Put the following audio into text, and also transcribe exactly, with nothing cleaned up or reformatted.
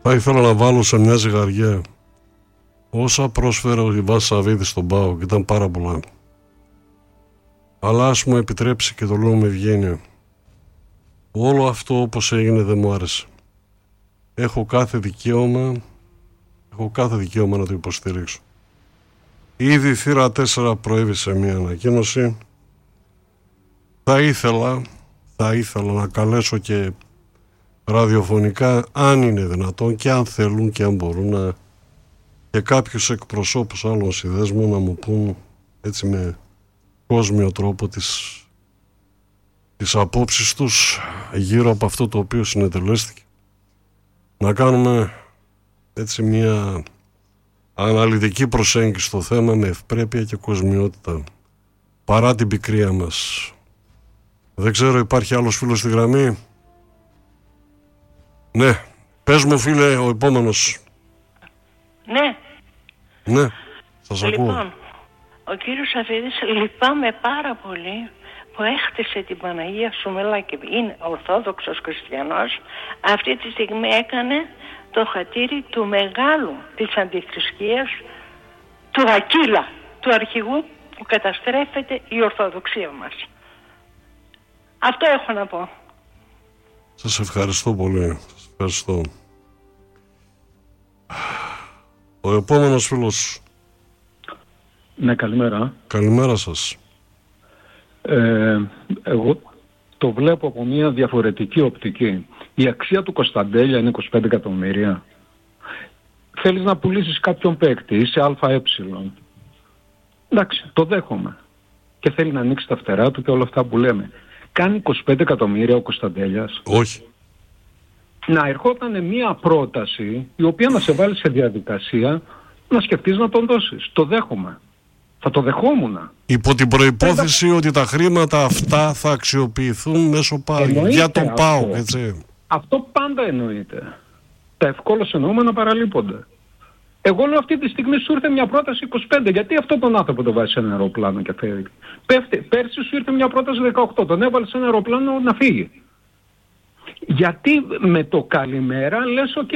Θα ήθελα να βάλω σε μια ζυγαριά όσα πρόσφερε ο Ιβάν Σαββίδης στον ΠΑΟΚ, ήταν πάρα πολλά. Αλλά ας μου επιτρέψει, και το λέω με ευγένεια, όλο αυτό όπως έγινε δεν μου άρεσε. Έχω κάθε δικαίωμα, έχω κάθε δικαίωμα να το υποστηρίξω. Ήδη η θύρα τέσσερα προέβησε μια ανακοίνωση. Θα ήθελα, θα ήθελα να καλέσω και ραδιοφωνικά, αν είναι δυνατόν και αν θέλουν και αν μπορούν, να, και κάποιους εκπροσώπους άλλων συνδέσμων να μου πούν έτσι με κόσμιο τρόπο τις, τις απόψεις τους γύρω από αυτό το οποίο συνετελέστηκε. Να κάνουμε έτσι μια αναλυτική προσέγγιση στο θέμα με ευπρέπεια και κοσμιότητα, παρά την πικρία μας. Δεν ξέρω, υπάρχει άλλος φίλος στη γραμμή? Ναι, πες μου φίλε, ο επόμενος. Ναι. Ναι, σας λοιπόν, ακούω. Ο κύριος Σαββίδης, λυπάμαι πάρα πολύ που έχτισε την Παναγία Σουμελά και είναι ορθόδοξος χριστιανός. Αυτή τη στιγμή έκανε το χατήρι του μεγάλου της αντιθρησκείας, του Ακύλα, του αρχηγού που καταστρέφεται η ορθοδοξία μας. Αυτό έχω να πω. Σας ευχαριστώ πολύ. Σας ευχαριστώ. Ο επόμενος φίλος. Ναι, καλημέρα. Καλημέρα σας. Ε, εγώ το βλέπω από μια διαφορετική οπτική. Η αξία του Κωνσταντέλια είναι είκοσι πέντε εκατομμύρια. Θέλεις να πουλήσεις κάποιον παίκτη, είσαι ΑΕ. Εντάξει, το δέχομαι. Και θέλει να ανοίξει τα φτερά του και όλα αυτά που λέμε. Κάνει είκοσι πέντε εκατομμύρια ο Κωνσταντέλιας? Όχι. Να ερχόταν μια πρόταση η οποία να σε βάλει σε διαδικασία να σκεφτείς να τον δώσεις. Το δέχομαι. Θα το δεχόμουν. Υπό την προϋπόθεση Εντα... ότι τα χρήματα αυτά θα αξιοποιηθούν μέσω ΠΑΟΚ. Για τον ΠΑΟΚ, έτσι. Αυτό πάντα εννοείται. Τα ευκόλως εννοούμενα παραλείπονται. Εγώ λέω αυτή τη στιγμή σου ήρθε μια πρόταση είκοσι πέντε. Γιατί αυτό τον άνθρωπο το βάζει σε ένα αεροπλάνο και φεύγει? Πέφτει. Πέρσι σου ήρθε μια πρόταση δεκαοκτώ. Τον έβαλε σε ένα αεροπλάνο να φύγει. Γιατί με το καλημέρα λες, okay,